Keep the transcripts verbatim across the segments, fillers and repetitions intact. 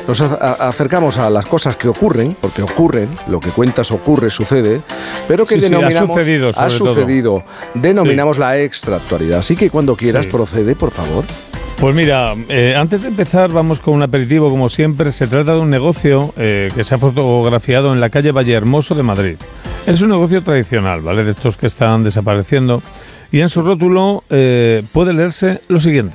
nos a- a- acercamos a las cosas que ocurren, porque ocurren, lo que cuentas ocurre, sucede, pero que Sí, sí, ha denominamos... sucedido, sobre ha sucedido, denominamos Sí. la extraactualidad. Así que cuando quieras, Sí. procede, por favor. Pues mira, eh, antes de empezar vamos con un aperitivo, como siempre. Se trata de un negocio eh, que se ha fotografiado en la calle Vallehermoso de Madrid. Es un negocio tradicional, ¿vale? De estos que están desapareciendo. Y en su rótulo eh, puede leerse lo siguiente.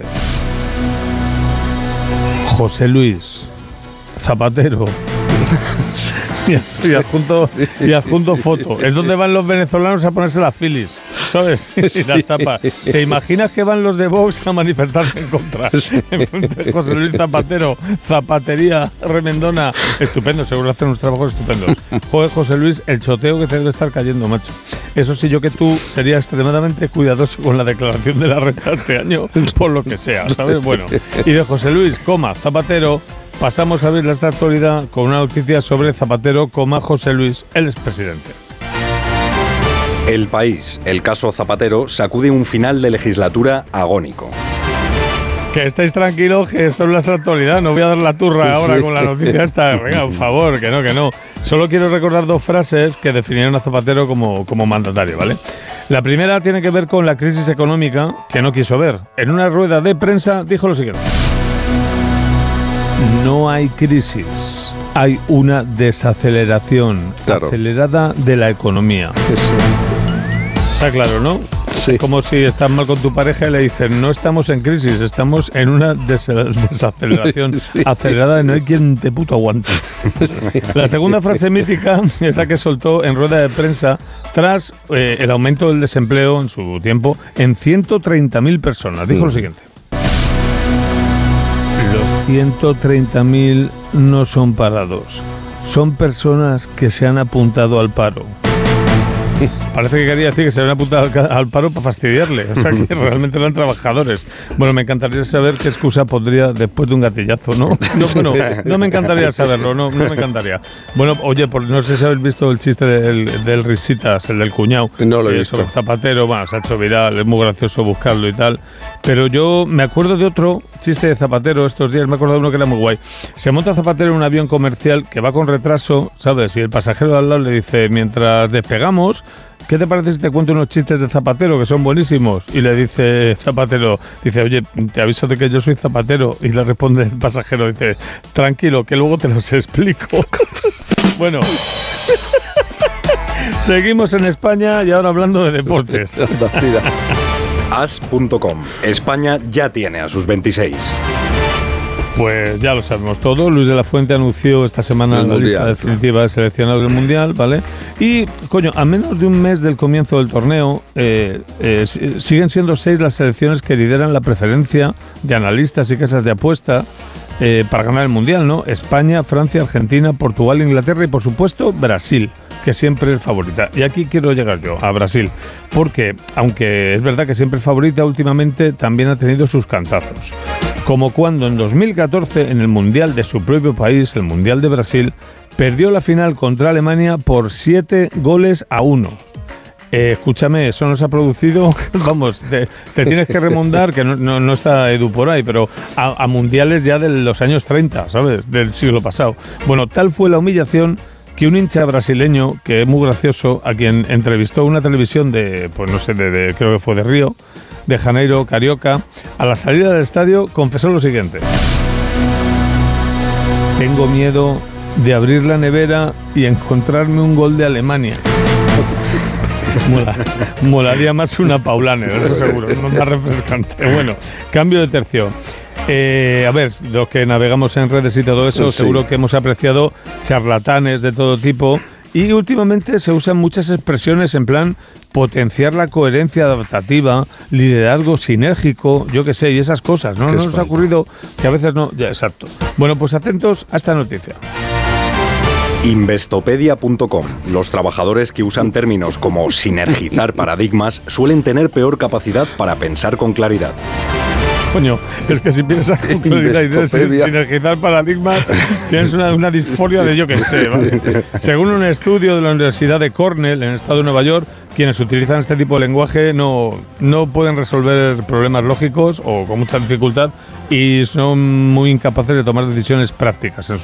José Luis, zapatero. Y, y, adjunto, y adjunto foto. Es donde van los venezolanos a ponerse las filis, ¿sabes? Y las tapas. ¿Te imaginas que van los de Vox a manifestarse en contra? En frente de José Luis Zapatero, zapatería remendona. Estupendo, seguro hacen unos trabajos estupendos. Joder, José Luis, el choteo que te debe estar cayendo, macho. Eso sí, yo que tú sería extremadamente cuidadoso con la declaración de la renta este año, por lo que sea, ¿sabes? Bueno, y de José Luis, coma, Zapatero, pasamos a ver esta actualidad con una noticia sobre Zapatero, coma, José Luis, el expresidente. El País, el caso Zapatero, sacude un final de legislatura agónico. Que estéis tranquilos, que esto es nuestra actualidad. No voy a dar la turra ahora sí. con la noticia esta. Venga, por favor, que no, que no. Solo quiero recordar dos frases que definieron a Zapatero como, como mandatario, ¿vale? La primera tiene que ver con la crisis económica que no quiso ver. En una rueda de prensa dijo lo siguiente. No hay crisis, hay una desaceleración claro. acelerada de la economía. Sí. Está claro, ¿no? Sí. Es como si estás mal con tu pareja y le dicen, no estamos en crisis, estamos en una des- desaceleración sí. acelerada y no hay quien te puto aguante. Sí. La segunda frase mítica es la que soltó en rueda de prensa tras eh, el aumento del desempleo en su tiempo en ciento treinta mil personas. Dijo mm. lo siguiente. Los ciento treinta mil no son parados, son personas que se han apuntado al paro. Parece que quería decir que se habían apuntado al, al paro para fastidiarle, o sea que realmente eran trabajadores. Bueno, me encantaría saber qué excusa pondría después de un gatillazo, ¿no? No, bueno, no me encantaría saberlo, no, no me encantaría. Bueno, oye, por, no sé si habéis visto el chiste del, del Risitas, el del cuñado. No lo he eh, visto. Sobre Zapatero, bueno, se ha hecho viral, es muy gracioso buscarlo y tal. Pero yo me acuerdo de otro chiste de Zapatero estos días, me acuerdo de uno que era muy guay. Se monta Zapatero en un avión comercial que va con retraso, ¿sabes? Y el pasajero de al lado le dice, mientras despegamos, ¿qué te parece si te cuento unos chistes de Zapatero que son buenísimos? Y le dice Zapatero, dice, oye, te aviso de que yo soy Zapatero. Y le responde el pasajero, dice, tranquilo, que luego te los explico. Bueno, seguimos en España y ahora hablando de deportes. As punto com. España ya tiene a sus veintiséis. Pues ya lo sabemos todo. Luis de la Fuente anunció esta semana el la mundial, lista definitiva claro. de seleccionados del Mundial, ¿vale? Y, coño, a menos de un mes del comienzo del torneo, eh, eh, siguen siendo seis las selecciones que lideran la preferencia de analistas y casas de apuesta eh, para ganar el Mundial, ¿no? España, Francia, Argentina, Portugal, Inglaterra y, por supuesto, Brasil, que siempre es favorita. Y aquí quiero llegar yo, a Brasil, porque, aunque es verdad que siempre es favorita, últimamente también ha tenido sus cantazos. Como cuando en dos mil catorce, en el Mundial de su propio país, el Mundial de Brasil, perdió la final contra Alemania por siete goles a uno. Eh, escúchame, eso nos ha producido, vamos, te, te tienes que remontar, que no, no, no está Edu por ahí, pero a, a mundiales ya de los años treinta, ¿sabes? Del siglo pasado. Bueno, tal fue la humillación que un hincha brasileño, que es muy gracioso, a quien entrevistó una televisión de, pues no sé, de, de, creo que fue de Río, de Janeiro, Carioca, a la salida del estadio confesó lo siguiente. Tengo miedo de abrir la nevera y encontrarme un gol de Alemania. Mola, molaría más una Paulaner, eso seguro, no más refrescante. Bueno, cambio de tercio. Eh, a ver, los que navegamos en redes y todo eso, sí. Seguro que hemos apreciado charlatanes de todo tipo. Y últimamente se usan muchas expresiones en plan potenciar la coherencia adaptativa, liderazgo sinérgico, yo qué sé, y esas cosas, ¿no? ¿No nos ha ocurrido que a veces no? Ya, exacto. Bueno, pues atentos a esta noticia. Investopedia punto com. Los trabajadores que usan términos como sinergizar paradigmas suelen tener peor capacidad para pensar con claridad. Coño, es que si piensas con claridad y de sinergizar paradigmas, tienes una, una disforia de yo que sé, ¿vale? Según un estudio de la Universidad de Cornell, en el estado de Nueva York, quienes utilizan este tipo de lenguaje no, no pueden resolver problemas lógicos o con mucha dificultad y son muy incapaces de tomar decisiones prácticas en su